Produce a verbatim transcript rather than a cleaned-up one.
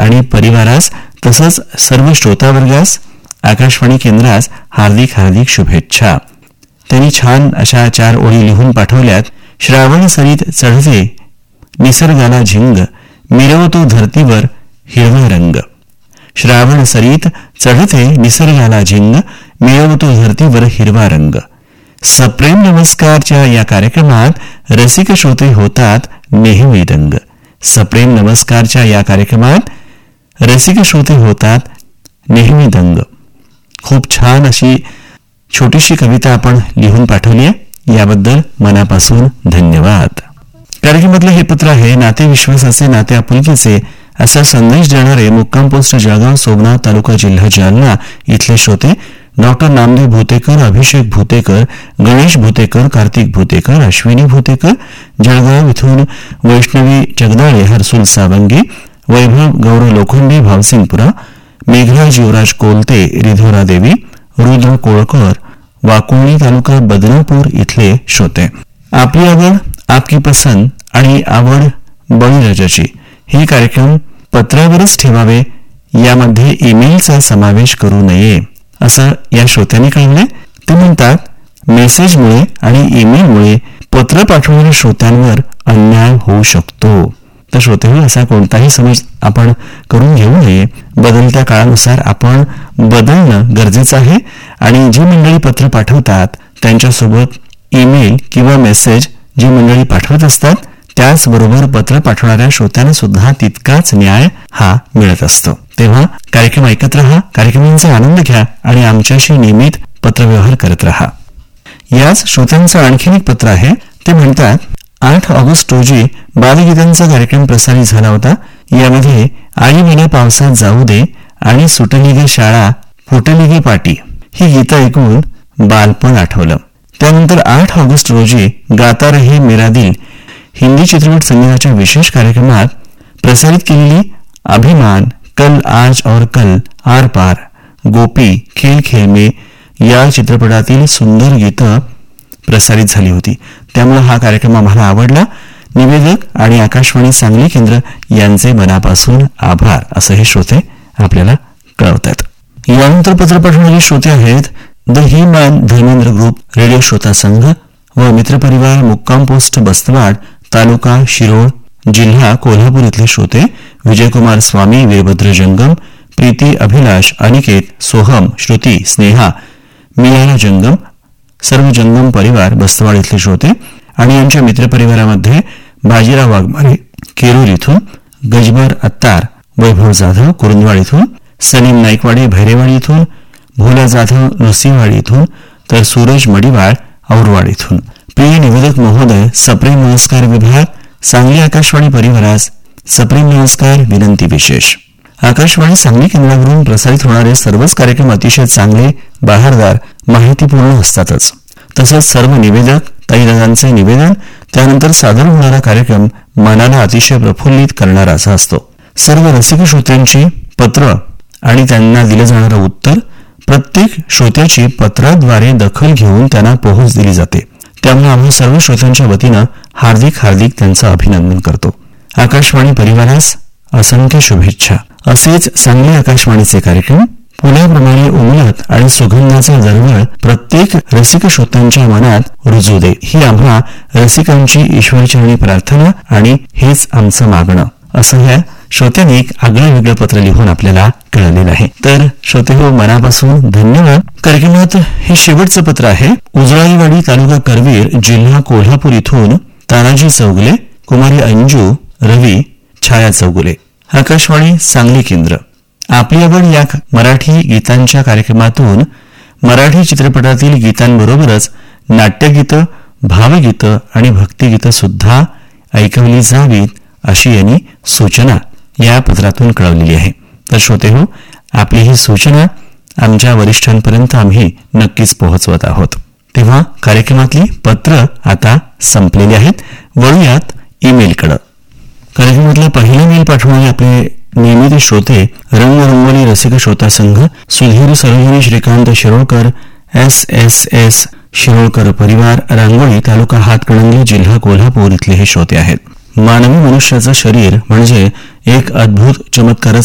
आणि परिवारास तसंच सर्व श्रोतावर्गास आकाशवाणी केंद्रास हार्दिक हार्दिक शुभेच्छा. त्यांनी छान अशा चार ओळी लिहून पाठवल्यात. श्रावण सरीत चढते निसर्गाला झिंग, मिरवतो धरतीवर हिरवा रंग. श्रावण सरीत चढते निसर्गाला झिंग, मिरवतो धरतीवर हिरवा रंग. सप्रेम नमस्कारच्या या कार्यक्रमात रसिक श्रोते होतात नेहमी दंग. सप्रेम नमस्कारच्या या कार्यक्रमात रसिक श्रोते होतात नेहमी दंग. खूप छान अशी छोटीशी कविता आपण लिहून पाठवली आहे, याबद्दल मनापासून धन्यवाद. कार्यक्रमातलं हे पत्र आहे. नाते विश्वासाचे, नाते आपुलकीचे असा संदेश देणारे मुक्काम पोस्ट जळगाव, सोमनाथ तालुका, जिल्हा जालना इथले श्रोते डॉक्टर नामदेव भूतेकर, अभिषेक भूतेकर, गणेश भूतेकर, कार्तिक भूतेकर, अश्विनी भूतेकर, जळगाव इथून वैष्णवी जगदाळे, हरसुल सावंगी, वैभव गौरव लोखंडे, भावसिंगपुरा, मेघराज युवराज कोलते, रिधोरा देवी, रुद्र कोळकर, वाकोणी तालुका, बदनापूर इथले श्रोते. आपली आवड, आपकी पसंत आणि आवड बळीराजाची हे कार्यक्रम पत्रावरच ठेवावे, यामध्ये ईमेलचा समावेश करू नये असं या श्रोत्यांनी कळवले. ते म्हणतात, मेसेजमुळे आणि ईमेलमुळे पत्र पाठवणाऱ्या श्रोत्यांवर अन्याय होऊ शकतो. तर श्रोते हो, असा कोणताही समज आपण करून घेऊ नये. बदलत्या काळानुसार आपण बदलणं गरजेचं आहे आणि जी मंडळी पत्र पाठवतात त्यांच्यासोबत ईमेल किंवा मेसेज जी मंडळी पाठवत असतात त्याचबरोबर पत्र पाठवणाऱ्या श्रोत्यांना सुद्धा तितकाच न्याय हा मिळत असतो. तेव्हा कार्यक्रम ऐकत रहा, कार्यक्रमांचा आनंद घ्या आणि आमच्याशी नियमित पत्रव्यवहार करत रहा. याच श्रोत्यांचं आणखीन एक पत्र आहे. ते म्हणतात, आठ ऑगस्ट रोजी बालगीतांचा कार्यक्रम प्रसारित झाला होता. यामध्ये आई मला पावसात जाऊ दे आणि सुटली गे शाळा, फुटली गे पाटी ही गीतं ऐकून बालपण आठवलं. त्यानंतर आठ ऑगस्ट रोजी गाता रहे मेरा दिल हिंदी चित्रपट संगीताच्या विशेष कार्यक्रमात प्रसारित केलेली अभिमान, कल आज और कल, आर पार, गोपी, खेल खेल में या चित्रपटातील सुंदर गीतं प्रसारित झाली होती. त्यामुळे हा कार्यक्रम आम्हाला आवडला. निवेदक आणि आकाशवाणी सांगली केंद्र यांचे मनापासून आभार असं हे श्रोते आपल्याला कळवतात. यानंतर पत्र पाठवणारे श्रोते आहेत the he man Dharmendra group, radio श्रोता संघ व मित्रपरिवार, मुक्काम पोस्ट बस्तवाड, तालुका शिरोळ, जिल्हा कोल्हापूर इथले श्रोते विजयकुमार स्वामी, वीरभद्र जंगम, प्रीती, अभिलाष, अनिकेत, सोहम, श्रुती, स्नेहा, मियाना जंगम, सर्व जंगम परिवार बस्तवाड इथले श्रोते आणि यांच्या मित्रपरिवारामध्ये बाजीराव वाघमारे केरूर इथून, गजबर अत्तार, वैभव जाधव कुरुंदवाड इथून, सलीम नाईकवाडे भैरेवाडी इथून, भोला जाधव नृसिंहवाडी इथून, तर सूरज मडिवाळ औरवाड इथून. प्रिय निवेदक महोदय, सप्रेम नमस्कार विभाग, सांगली आकाशवाणी परिवारास सप्रेम नमस्कार, विनंती विशेष. आकाशवाणी सांगली केंद्रावरून प्रसारित होणारे सर्वच कार्यक्रम अतिशय चांगले, बहारदार, माहितीपूर्ण असतातच. तसंच सर्व निवेदक ताईदादांचे निवेदन, त्यानंतर सादर होणारा कार्यक्रम मनाला अतिशय प्रफुल्लित करणारा असा असतो. सर्व रसिक श्रोत्यांची पत्र आणि त्यांना दिलं जाणारं उत्तर, प्रत्येक श्रोत्याची पत्राद्वारे दखल घेऊन त्यांना पोहोच दिली जाते. त्यामुळे आम्ही सर्व श्रोत्यांच्या वतीनं हार्दिक हार्दिक त्यांचं अभिनंदन करतो. आकाशवाणी परिवारास असंख्य शुभेच्छा. असेच सांगली आकाशवाणीचे कार्यक्रम पुण्याप्रमाणे उमलत आणि सुगंधाचा दरवळ प्रत्येक रसिक श्रोत्यांच्या मनात रुजू दे, ही आम्हा रसिकांची ईश्वरचरणी प्रार्थना आणि हेच आमचं मागणं असं ह्या श्रोत्यांनी एक आगळं वेगळं पत्र लिहून आपल्याला कळवलेलं आहे. तर श्रोते हो, मनापासून धन्यवाद. कार्यक्रमात हे शेवटचं पत्र आहे. उजळाईवाडी, तालुका करवीर, जिल्हा कोल्हापूर इथून तानाजी चौगुले, कुमारी अंजू, रवी, छाया चौगुले. आकाशवाणी सांगली केंद्र. आपली आवड या मराठी गीतांच्या कार्यक्रमातून मराठी चित्रपटातील गीतांबरोबरच नाट्यगीतं, भावगीतं आणि भक्तिगीतं सुद्धा ऐकवली जावीत अशी यांनी सूचना या पत्रातून कळवलेली आहे. तर श्रोते हो, आपली ही सूचना आमच्या वरिष्ठांपर्यंत आम्ही नक्कीच पोहोचवत आहोत. तेव्हा कार्यक्रमातली पत्र आता संपलेली आहेत. वळूयात ईमेलकडे. कार्यक्रमातला पहिला मेल पाठवणारे आपले नियमित श्रोते रंगरंगोली रसिक श्रोता संघ, Sudhir Sarojini Shrikant Shirolkar, S S S Shirolkar परिवार, रांगोळी, तालुका हातकणंगले, जिल्हा कोल्हापूर इथले हे श्रोते आहेत. मानवी मनुष्याचं शरीर म्हणजे एक अद्भुत चमत्कारच